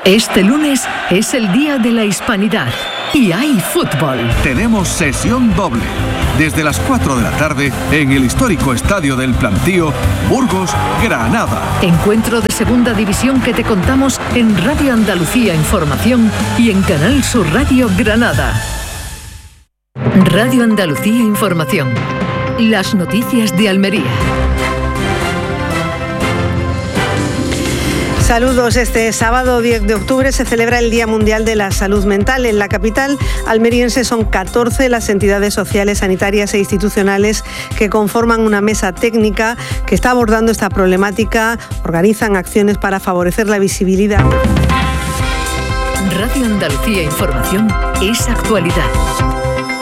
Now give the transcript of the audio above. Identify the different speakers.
Speaker 1: Este lunes es el Día de la Hispanidad y hay fútbol.
Speaker 2: Tenemos sesión doble. Desde las 4 de la tarde en el histórico Estadio del Plantío, Burgos-Granada.
Speaker 1: Encuentro de segunda división que te contamos en Radio Andalucía Información y en Canal Sur Radio Granada. Radio Andalucía Información. Las noticias de Almería.
Speaker 3: Saludos. Este sábado 10 de octubre se celebra el Día Mundial de la Salud Mental. En la capital almeriense son 14 las entidades sociales, sanitarias e institucionales que conforman una mesa técnica que está abordando esta problemática. Organizan acciones para favorecer la visibilidad.
Speaker 1: Radio Andalucía Información es actualidad.